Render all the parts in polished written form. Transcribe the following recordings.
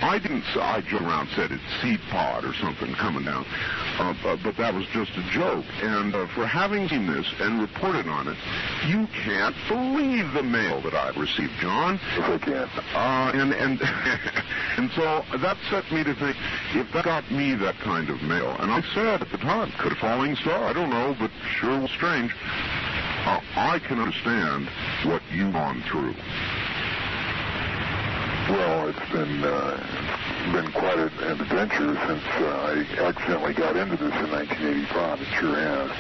I joke around, said it's seed pod or something coming down, but that was just a joke. And for having seen this and reported on it, you can't believe the mail that I've received, John. Yes, I can. And so that set me to think, if that got me that kind of mail, and I said at the time, could a falling star, I don't know, but sure was strange. I can understand what you've gone through. Well, it's been quite an adventure since I accidentally got into this in 1985. It sure has.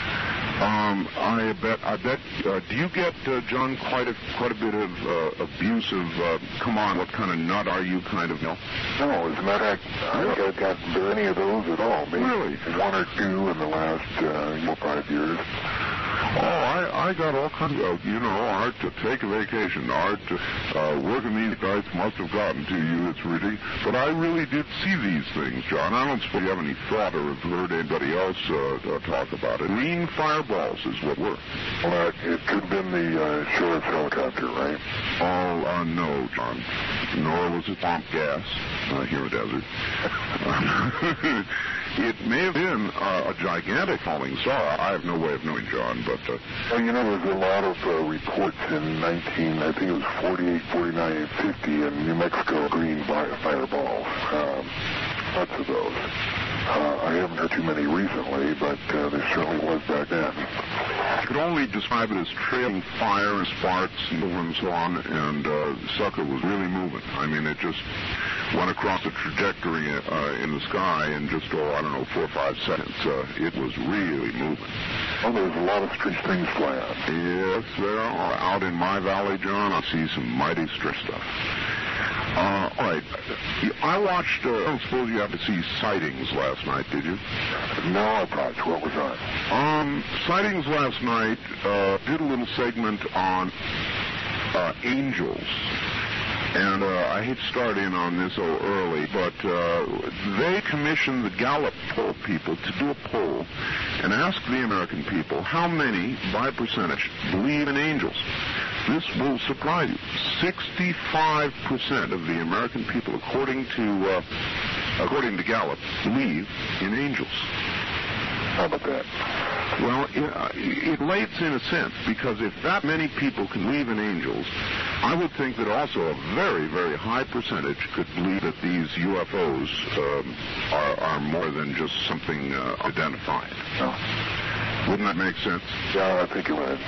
I bet. Do you get, John, quite a bit of abusive, come on, what kind of nut are you kind of mail? No, as a matter of fact, I haven't gotten any of those at all. Maybe really? One or two in the last 5 years. Oh, I got all kinds of, Art, to take a vacation. Art, working these nights must have gotten to you. It's ridiculous. But I really did see these things, John. I don't suppose you have any thought or have heard anybody else talk about it. Green fireballs is what were. Well, it could have been the sheriff's helicopter, right? Oh, no, John. Nor was it swamp gas here in the desert. It may have been a gigantic falling star. I have no way of knowing, John, but... Well, there's a lot of reports in I think it was 48, 49, and 50 in New Mexico, green fireballs. Lots of those. I haven't heard too many recently, but there certainly was back then. I could only describe it as trailing fire and sparks and so on, and the sucker was really moving. I mean, it just went across a trajectory in the sky in just, 4 or 5 seconds. It was really moving. Oh, there's a lot of strange things flying. Yes, there are. Out in my valley, John, I see some mighty strange stuff. All right. I watched, I don't suppose you happened to see Sightings last night, did you? No, I thought. What was on? Sightings last night did a little segment on angels. And I hate to start in on this so early, but they commissioned the Gallup poll people to do a poll and ask the American people how many, by percentage, believe in angels. This will surprise you. 65% of the American people, according to Gallup, believe in angels. How about that? Well, it relates in a sense, because if that many people can believe in angels, I would think that also a very, very high percentage could believe that these UFOs are more than just something identified. No. Wouldn't that make sense? Yeah, I think it would.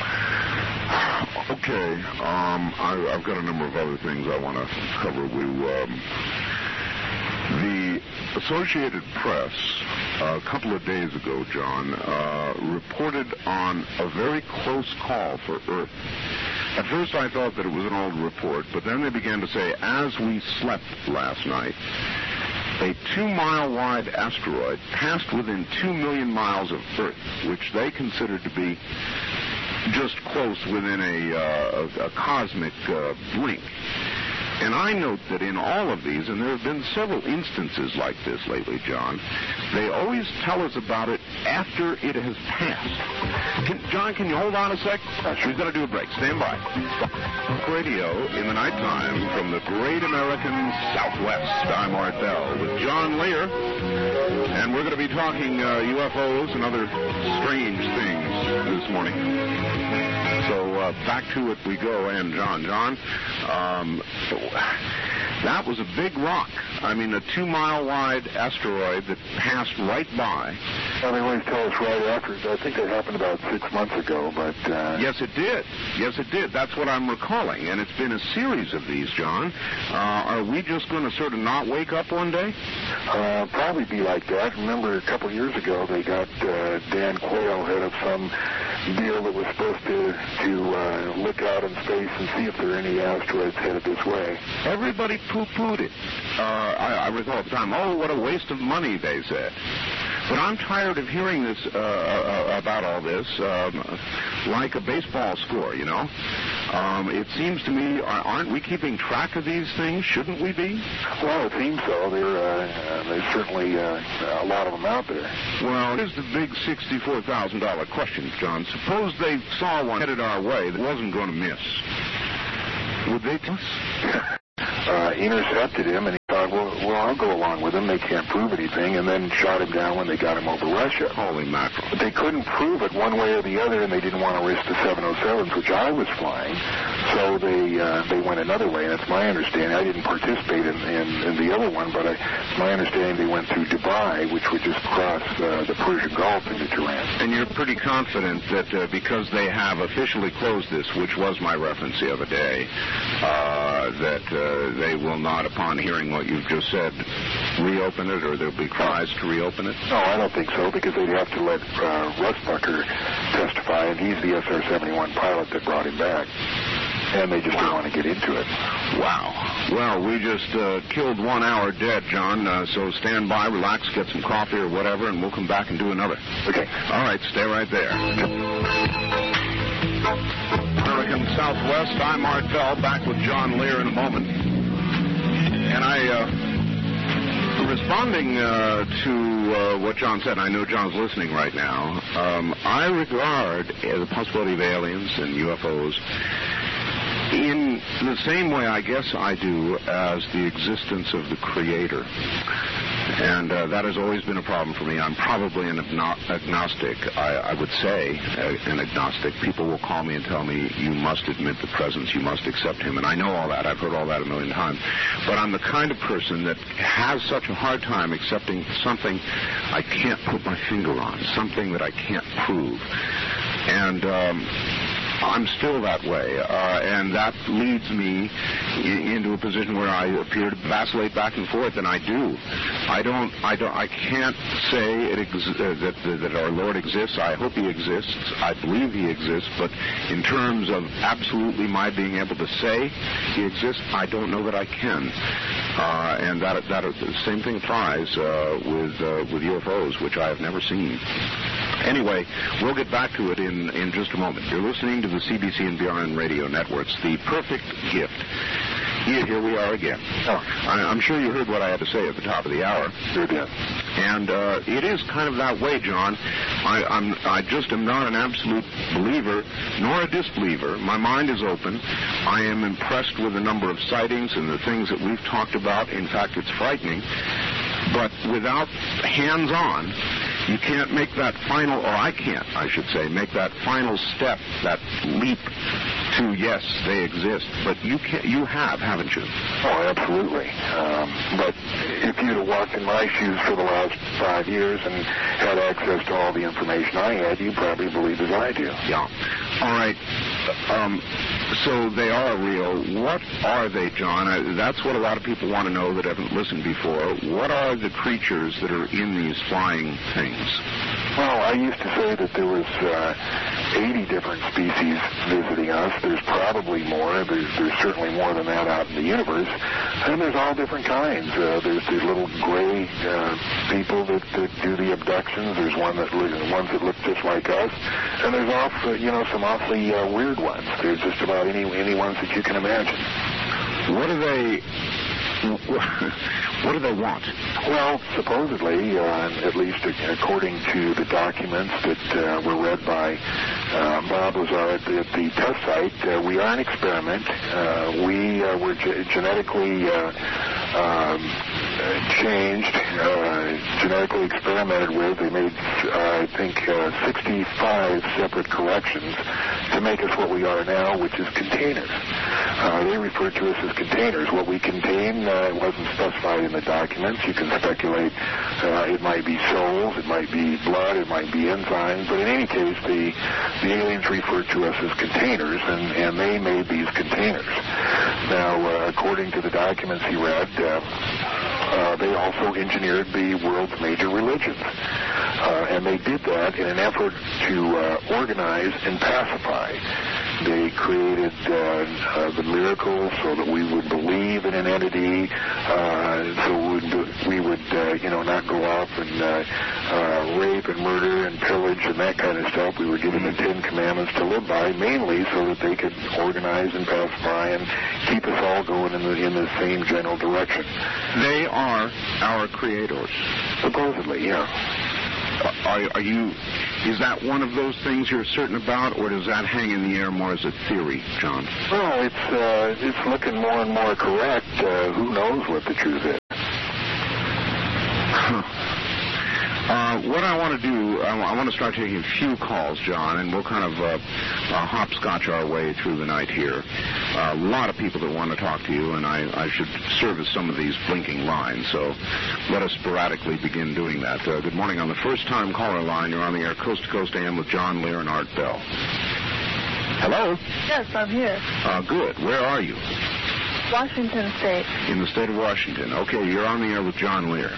Okay. I've got a number of other things I want to cover with you. The Associated Press, a couple of days ago, John, reported on a very close call for Earth. At first I thought that it was an old report, but then they began to say, as we slept last night, a 2-mile-wide asteroid passed within 2 million miles of Earth, which they considered to be just close within a cosmic blink. And I note that in all of these, and there have been several instances like this lately, John, they always tell us about it after it has passed. John, can you hold on a sec? We've got to do a break. Stand by. Radio in the nighttime from the great American Southwest. I'm Art Bell with John Lear, and we're going to be talking UFOs and other strange things this morning. So back to it we go, and John, that was a big rock. I mean, a 2-mile-wide asteroid that passed right by. Well, they always tell us right after. I think that happened about 6 months ago, but... Yes, it did. Yes, it did. That's what I'm recalling, and it's been a series of these, John. Are we just going to sort of not wake up one day? Probably be like that. Remember, a couple of years ago, they got Dan Quayle head of some deal that was supposed to look out in space and see if there are any asteroids headed this way. Everybody poo-pooed it. I recall at the time, oh, what a waste of money, they said. But I'm tired of hearing this about all this like a baseball score, you know. It seems to me, aren't we keeping track of these things? Shouldn't we be? Well, it seems so. There's certainly a lot of them out there. Well, here's the big $64,000 question, John. Suppose they saw one headed our way that wasn't going to miss. Would they tell us? Intercepted him, and he well, I'll go along with them. They can't prove anything, and then shot him down when they got him over Russia. Holy mackerel. But they couldn't prove it one way or the other, and they didn't want to risk the 707s, which I was flying. So they went another way, and it's my understanding. I didn't participate in the other one, but it's my understanding they went through Dubai, which would just cross the Persian Gulf into Tehran. And you're pretty confident that because they have officially closed this, which was my reference the other day, that they will not, upon hearing what you've just said, reopen it, or there'll be cries to reopen it? No, I don't think so, because they'd have to let Russ Bucker testify, and he's the SR-71 pilot that brought him back. And they just don't want to get into it. Wow. Well, we just killed 1 hour dead, John, so stand by, relax, get some coffee or whatever, and we'll come back and do another. Okay. All right, stay right there. American Southwest, I'm Art Bell, back with John Lear in a moment. And responding to what John said, I know John's listening right now, I regard the possibility of aliens and UFOs in the same way, I guess I do, as the existence of the Creator. And that has always been a problem for me. I'm probably an agnostic. I would say an agnostic. People will call me and tell me, you must admit the presence, you must accept him. And I know all that. I've heard all that a million times. But I'm the kind of person that has such a hard time accepting something I can't put my finger on, something that I can't prove. And I'm still that way, and that leads me into a position where I appear to vacillate back and forth, and I do. I can't say that our Lord exists. I hope he exists. I believe he exists, but in terms of absolutely my being able to say he exists, I don't know that I can. And that the same thing applies with UFOs, which I have never seen. Anyway, we'll get back to it in just a moment. You're listening to the CBC and BRN radio networks, The Perfect Gift. Here we are again. I'm sure you heard what I had to say at the top of the hour. Sure did. And it is kind of that way, John. I just am not an absolute believer nor a disbeliever. My mind is open. I am impressed with the number of sightings and the things that we've talked about. In fact, it's frightening. But without hands-on, you can't make that final, or I can't, I should say, make that final step, that leap to, yes, they exist. But you have, haven't you? Oh, absolutely. But if you'd have walked in my shoes for the last 5 years and had access to all the information I had, you probably believe as I do. Yeah. All right. So they are real. What are they, John? That's what a lot of people want to know that haven't listened before. What are the creatures that are in these flying things? Well, I used to say that there was 80 different species visiting us. There's probably more. There's certainly more than that out in the universe. And there's all different kinds. There's these little gray people that do the abductions. There's ones that look just like us. And there's some awfully weird ones. There's just about any ones that you can imagine. What do they want? Well, supposedly, at least according to the documents that were read by Bob Lazar at the test site, we are an experiment. We were genetically changed, genetically experimented with. They made, I think, 65 separate corrections to make us what we are now, which is containers. They refer to us as containers. What we contain wasn't specified in the documents. You can speculate it might be souls, it might be blood, it might be enzymes, but in any case, the aliens refer to us as containers, and they made these containers. Now, according to the documents he read, they also engineered the world's major religions. And they did that in an effort to organize and pacify. They created the miracles so that we would believe in an entity, so we would not go off and rape and murder and pillage and that kind of stuff. We were given the 10 Commandments to live by, mainly so that they could organize and pacify and keep us all going in the same general direction. They are our creators. Supposedly, yeah. Is that one of those things you're certain about, or does that hang in the air more as a theory, John? Well, it's looking more and more correct. Who knows what the truth is? What I want to do, I want to start taking a few calls, John, and we'll kind of hopscotch our way through the night here. A lot of people that want to talk to you, and I should service some of these blinking lines, so let us sporadically begin doing that. Good morning. On the first-time caller line, you're on the air Coast to Coast AM with John Lear and Art Bell. Hello? Yes, I'm here. Good. Where are you? Washington State. In the state of Washington. Okay, you're on the air with John Lear.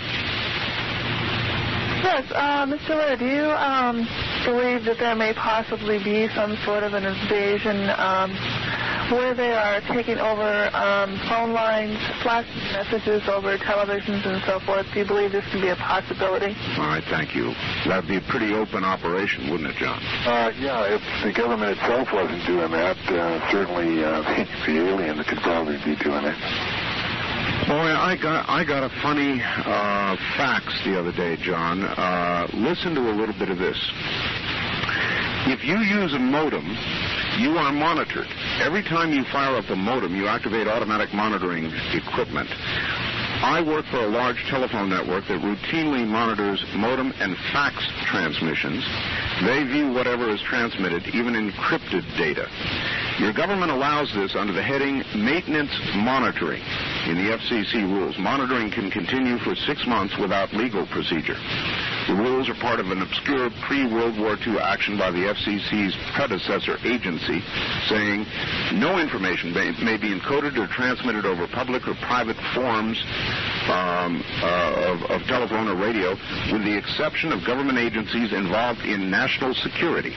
Yes, Mr. Lear, do you believe that there may possibly be some sort of an invasion where they are taking over phone lines, flashing messages over televisions and so forth? Do you believe this can be a possibility? All right, thank you. That would be a pretty open operation, wouldn't it, John? Yeah, if the government itself wasn't doing that, certainly the aliens could probably be doing it. Boy, I got a funny fax the other day, John. Listen to a little bit of this. If you use a modem, you are monitored. Every time you fire up a modem, you activate automatic monitoring equipment. I work for a large telephone network that routinely monitors modem and fax transmissions. They view whatever is transmitted, even encrypted data. Your government allows this under the heading Maintenance Monitoring in the FCC rules. Monitoring can continue for 6 months without legal procedure. The rules are part of an obscure pre-World War II action by the FCC's predecessor agency, saying no information may be encoded or transmitted over public or private forms of telephone or radio, with the exception of government agencies involved in national security.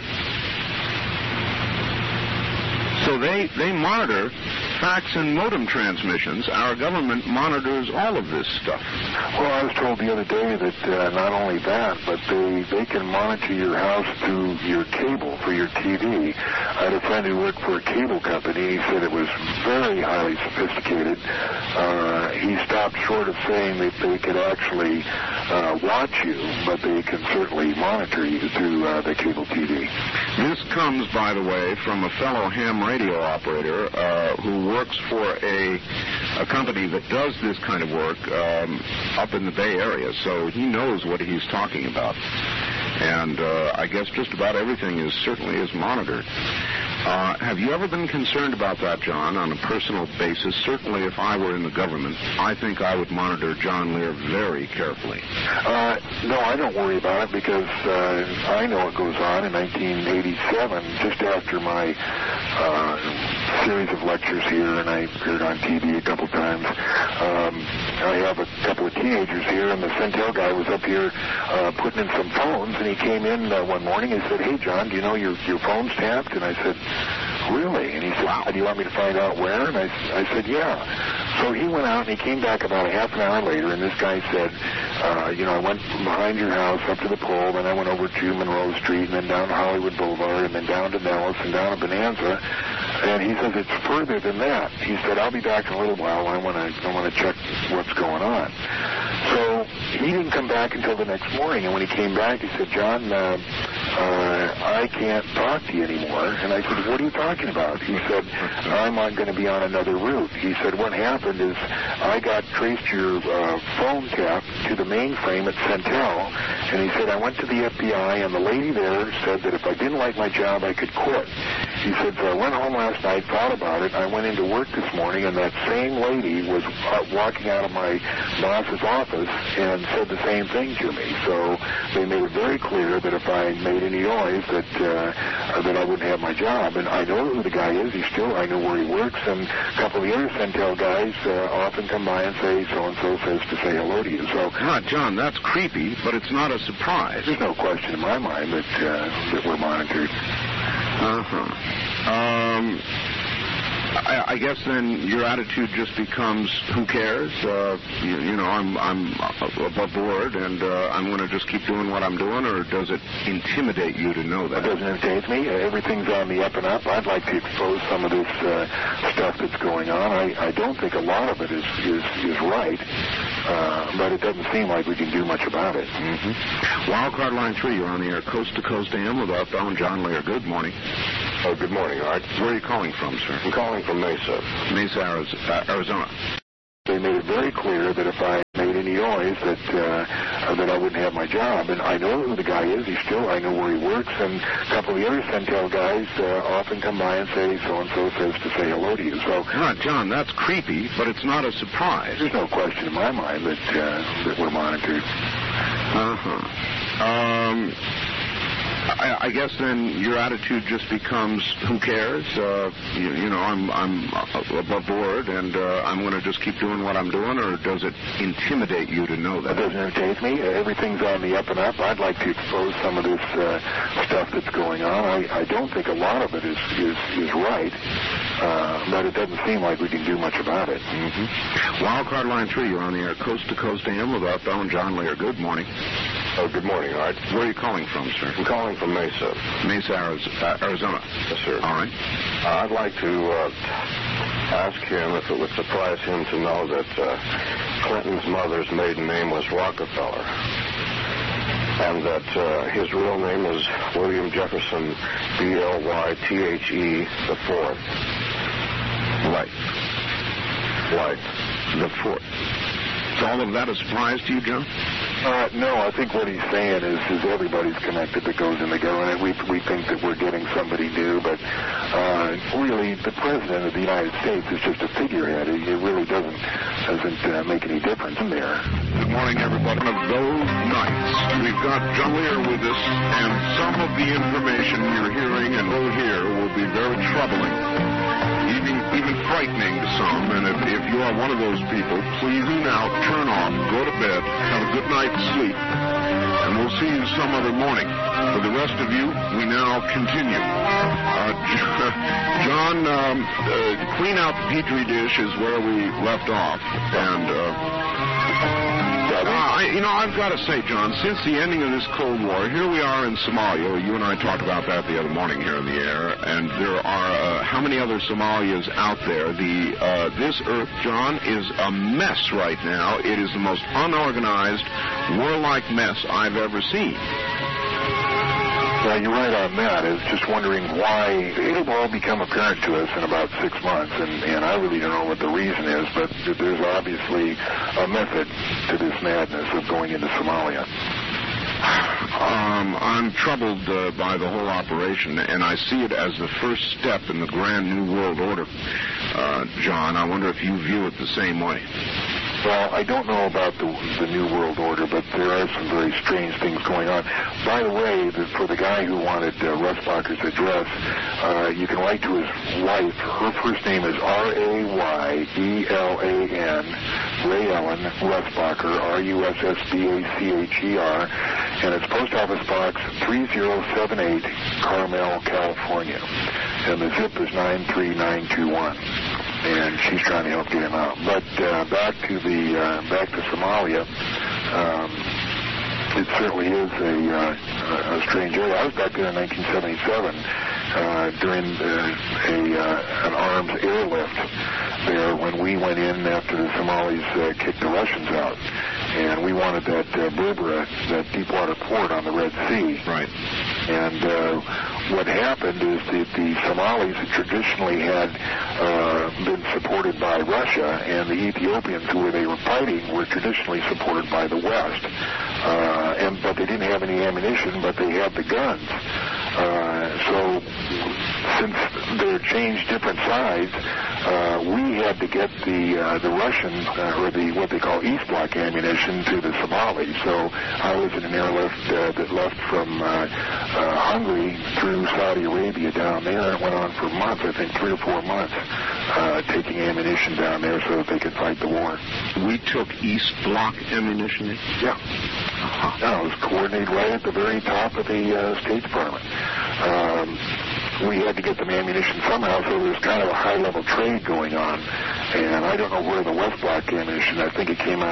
So they monitor fax and modem transmissions. Our government monitors all of this stuff. Well, I was told the other day that not only that, but they can monitor your house through your cable for your TV. I had a friend who worked for a cable company. He said it was very highly sophisticated. He stopped short of saying that they could actually watch you, but they can certainly monitor you through the cable TV. This comes, by the way, from a fellow ham radio operator who works for a company that does this kind of work up in the Bay Area, so he knows what he's talking about. And I guess just about everything certainly is monitored. Have you ever been concerned about that, John, on a personal basis? Certainly if I were in the government, I think I would monitor John Lear very carefully. No, I don't worry about it because I know what goes on. In 1987, just after my series of lectures here, and I appeared on TV a couple times, I have a couple of teenagers here, and the Centel guy was up here putting in some phones, and he came in one morning and said, "Hey, John, do you know your phone's tapped?" And I said, "Really?" And he said, "Wow, do you want me to find out where?" And I said, "Yeah." So he went out, and he came back about a half an hour later, and this guy said, I went behind your house up to the pole, then I went over to Monroe Street, and then down to Hollywood Boulevard, and then down to Nellis, and down to Bonanza. And he says, "It's further than that." He said, "I'll be back in a little while. I want to check what's going on." So he didn't come back until the next morning, and when he came back, he said, "John, I can't talk to you anymore." And I said, "What are you talking about?" He said, "I'm going to be on another route." He said, "What happened is I traced your phone tap to the mainframe at Centel," and he said, "I went to the FBI, and the lady there said that if I didn't like my job, I could quit." He said, "So I went home last night, thought about it. I went into work this morning, and that same lady was walking out of my boss's office and said the same thing to me. So they made it very clear that if I made any noise, that I wouldn't have my job. And I know who the guy is. I know where he works, and a couple of the other Centel guys often come by and say, so-and-so says to say hello to you." So, John, that's creepy, but it's not a surprise. There's no question in my mind that we're monitored. I guess then your attitude just becomes, who cares? I'm above board, and I'm going to just keep doing what I'm doing, or does it intimidate you to know that? It doesn't intimidate me. Everything's on the up and up. I'd like to expose some of this stuff that's going on. I don't think a lot of it is right, but it doesn't seem like we can do much about it. Mm-hmm. Wildcard Line 3, you're on the air, Coast to Coast AM with Art Bell and John Lear. Good morning. Oh, good morning, Art. Where are you calling from, sir? I'm calling from Mesa, Arizona. They made it very clear that if I made any noise, guys that I wouldn't have my job. And I know who the guy is. I know where he works. And a couple of the other Centel guys often come by and say, so-and-so says to say hello to you. So, John, that's creepy, but it's not a surprise. There's no question in my mind that we're monitored. I guess then your attitude just becomes, who cares? I'm above board, and I'm going to just keep doing what I'm doing, or does it intimidate you to know that? It doesn't intimidate me. Everything's on the up and up. I'd like to expose some of this stuff that's going on. I don't think a lot of it is right, but it doesn't seem like we can do much about it. Mm-hmm. Wildcard Line 3, you're on the air, Coast to Coast AM with Art Bell and John Lear. Good morning. Oh, good morning, Art. Where are you calling from, sir? I'm calling from Mesa. Mesa, Arizona. Yes, sir. All right. I'd like to ask him if it would surprise him to know that Clinton's mother's maiden name was Rockefeller, and that his real name was William Jefferson Blythe IV. Blythe the Fourth. So all of that a surprise to you, John? No, I think what he's saying is everybody's connected that goes in the government. We think that we're getting somebody new, but really the President of the United States is just a figurehead. It really doesn't make any difference in there. Good morning, everybody. One of those nights, we've got John Lear with us, and some of the information you're hearing and will hear will be very troubling, even frightening to some. And if you are one of those people, please tune out, turn off, go to bed, have a good night's sleep, and we'll see you some other morning. For the rest of you, we now continue. John, clean out the Petri dish is where we left off. And I've got to say, John, since the ending of this Cold War, here we are in Somalia. You and I talked about that the other morning here in the air. And there are how many other Somalias out there? This Earth, John, is a mess right now. It is the most unorganized, warlike mess I've ever seen. Yeah, you're right on that. I was just wondering why. It'll all become apparent to us in about 6 months, and I really don't know what the reason is, but there's obviously a method to this madness of going into Somalia. I'm troubled by the whole operation, and I see it as the first step in the grand New World Order. John, I wonder if you view it the same way. Well, I don't know about the New World Order, but there are some very strange things going on. By the way, for the guy who wanted Rusbacher's address, you can write to his wife. Her first name is R-A-Y-E-L-A-N, Ray Ellen Rusbacher, R-U-S-S-B-A-C-H-E-R, and it's Post Office Box 3078, Carmel, California. And the zip is 93921. And she's trying to help get him out. But back to Somalia. It certainly is a strange area. I was back there in 1977 during an arms airlift there when we went in after the Somalis kicked the Russians out. And we wanted that Berbera, that deepwater port on the Red Sea. Right. And what happened is that the Somalis traditionally had been supported by Russia, and the Ethiopians who they were fighting were traditionally supported by the West. But they didn't have any ammunition, but they had the guns. So since they're changed different sides, we had to get the Russian, or what they call East Bloc ammunition to the Somalis. So I was in an airlift that left from Hungary through Saudi Arabia down there. It went on for months, I think 3 or 4 months, taking ammunition down there so that they could fight the war. We took East Bloc ammunition? Yeah. No, it was coordinated right at the very top of the State Department. We had to get them ammunition somehow, so there was kind of a high-level trade going on. And I don't know where the West Bloc ammunition, I think it came out